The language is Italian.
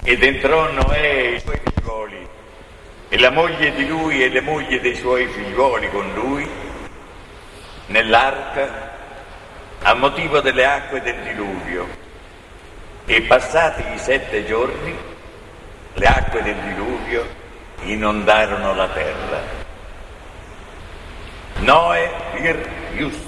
Ed entrò Noè e i suoi figliuoli, e la moglie di lui e le mogli dei suoi figliuoli con lui, nell'arca, a motivo delle acque del diluvio. E passati i 7 giorni, le acque del diluvio inondarono la terra. Noè vir Ius.